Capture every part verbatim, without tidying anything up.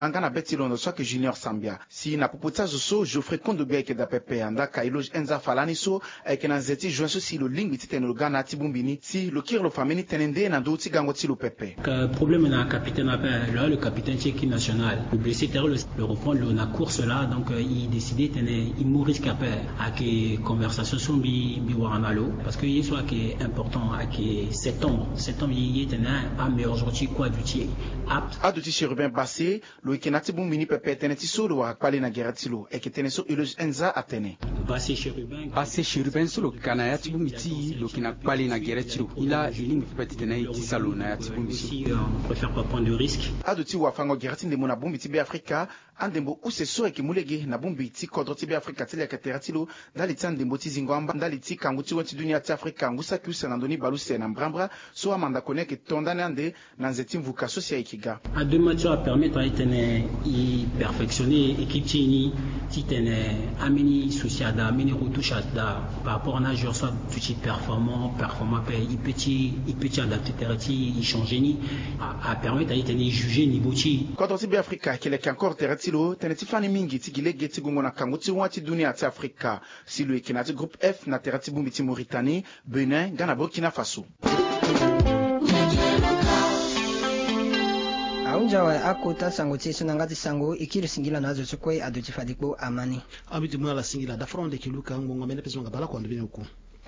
Angana betilono soit que Junior Sambia si na popota zo Geoffrey Kondobia eke da pepe anda kailo enza falani so eke na zeti joinso si lo lingwi titene lo gana tibumbini si lo kir lo famini tenende na do ti gango ti lo pepe. Le problème na capitaine appelle là le capitaine de l'équipe nationale. Le blessé terre le, le reprendre la course là donc euh, il décidait tenait il mourit capé à que conversation sur bi bi waranalo parce que il soit qui est important à que septembre septembre il tenait à meilleur aujourd'hui quoi du tiers. A do ti cherubin bassé lo ikenati bumbini pepe teneti so lo wakpali na geratilo eke teneso ilo enza atene. Bassé cherubin bassé cherubin solo kana ya tibumiti lo kinakpali na geratilo ila ilingi pepe tene ti salo na ya tibumiti. On préfère pas prendre de risque. A do ti wafango gerati ndemo na bumbiti be Afrika andembo use so eke mulege na bumbiti kodro ti be Afrika tele eke teratilo dali ti andembo ti zingwamba dali ti kangu ti wenti dunia ti Afrika ngusa kiusa na ndoni baluse na mbrambra so amanda kone ke tondane ande na nzeti mvuka sosia ikiga. À deux matières à permettre à tenir y perfectionner équipe tini ti tenir ameni sociada ameni retouche da par rapport à un joueur soit petit performant performant il petit il petit adapté terati il changer ni à permettre à tenir juger niveau ti kodro ti be Afrika kele ki encore teratilo teneti fani mingi ti gilege ti gongo na kangu ti wenti dunia ti Afrika si lo ekenati groupe F na terati bumbi ti Mauritanie Benin Ghana Burkina Faso. Aunjawa akota sango ti sunangati sango ikiru singila nazo chokwe aduchi fadikbo amani. Abiti mwana la singila da fronde kiluka ngongo mene pesa ngabala kwa ndibine uku.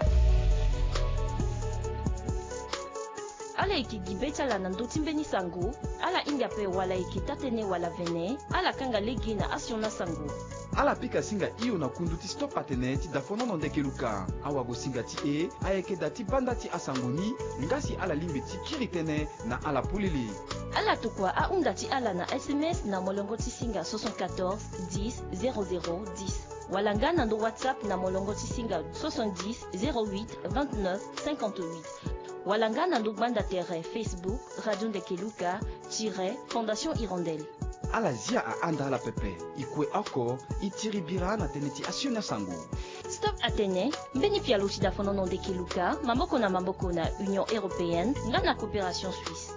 Ala ikigibeta la nandotimbeni sango, ala ingape wala ikitatene wala vene, ala kanga legi na asiona sango. Ala pika singa iyo na kunduti stop atene ti dafono no ndekeluka. Awa go singa ti e, ayeke dati banda ti asangoni, ngasi ala limbe ti kiritene na ala pulili. Ala tukwa a undati ala na S M S na molongo ti singa soixante-quatorze dix zéro zéro dix. Walanga nando WhatsApp na molongo ti singa soixante-dix zéro huit vingt-neuf cinquante-huit. Walanga nando banda terre Facebook Radio Ndekeluka tire Fondation Hirondelle. Ala zia a anda ala pepe ikwe ako itiribira na teneti asiona sango. Stop Atene mbeni pia luchi da fonono Ndekeluka mamboko na mamboko na Union Européenne ngana coopération suisse.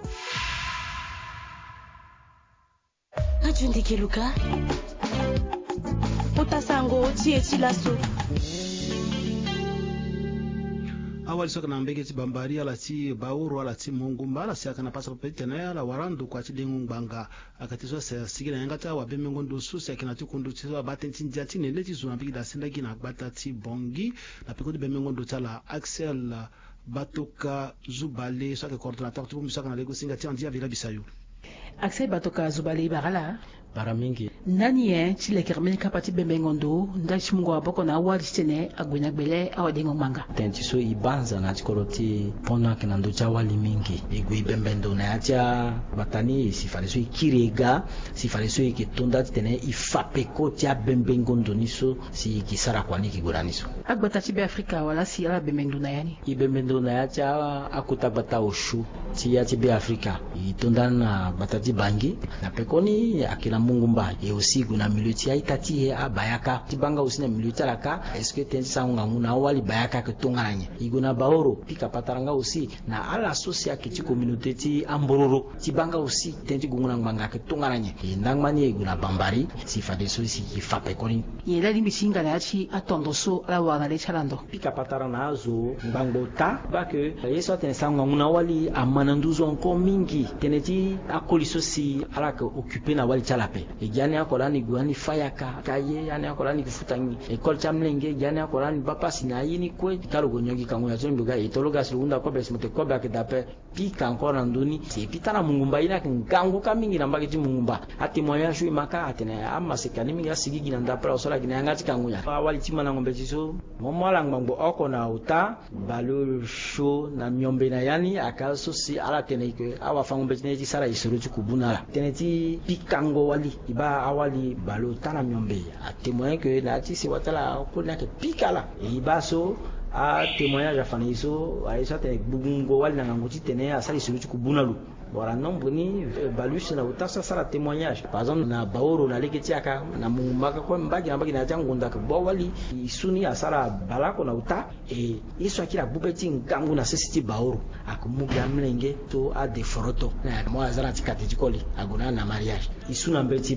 Radio Ndekeluka Otasango tie tilaso. Awali soka na mbege ti bambari ala ti bauru ala ti mongumba ala siaka na pasa pete na ala warandu kwa ti dengu mbanga akati so sa sigina yangata wa beme ngondo su siaka na ti kundu ti so batenti njati ne leti zuna bigi da senda gina bata ti bongi na pekodi beme ngondo tala Axel Batoka Zubale soka coordinateur ti bumi soka na lego singa ti andia vila bisayo. Axel Batoka Zubale barala Baramingi. Nani e ti le kermeni kapati bembe ngondo nda ti mungo aboko na awali tene agwena gbele awadengo manga. Tenti so ibanza na tikoroti pona kenando cha wali mingi. Igwe bembendo na atia batani sifale so ikirega sifale so ikitonda tene ifapeko tia bembe ngondo niso si kisara kwani kiguraniso. Agbata ti be Afrika wala si ala bemendo na yani. I bemendo na atia akuta bata oshu ti ya ti be Afrika. Itonda na batati bangi na pekoni akila mungumba e aussi guna miluti ai tati e abayaka tibanga usina miluti alaka est-ce que tenzi sanga nguna wali bayaka ke tongaranye iguna baoro pika pataranga aussi na ala socia ke ti communauté ti ambororo tibanga aussi tenzi gunguna nganga ke tongaranye e ndangmani iguna bambari si fade so si fape koni yela limbi singa la chi atondo so ala wana le chalando pika patarana zo ngbangota ba ke yeso tenzi sanga nguna wali amananduzo encore mingi teneti akoliso si ala ke occuper na wali chala e jani akolani guani fayaka kaye yani akolani kufutangi ekol chamlenge jani akolani bapa sina yini kwe kalo gonyogi kangu ya zombi ga etologa silunda ko bes mute ko ba ke dape pika encore nduni se pitana mungumba ina kangu kamingi na mbaki ti mungumba ati moya shui maka atene amma sekani mingi asigi gina ndapra osola gina ngati kangu ya awali timana ngombe tiso momola ngbango oko na uta balo show na myombe na yani akaso si ala tene ke awa fangombe tene ti sara isuru ti kubunala tene ti pikango wali iba awali balo tana myombe a témoin que na ti si watala ko na ke pikala e iba so a témoignage afana iso a isa te bugungo wali na ngoti tene asali sulu ti kubunalu bora nombre ni balus na utasa sala témoignage par exemple na baoro na leketiaka na mumaka kwa mbagi na mbagi na jangunda ka bowali isuni asala balako na uta e iso akira bubeti ngangu na sesiti baoro akumuga mlenge to a de foroto na mo azara tikati jikoli aguna na mariage isuna mbeti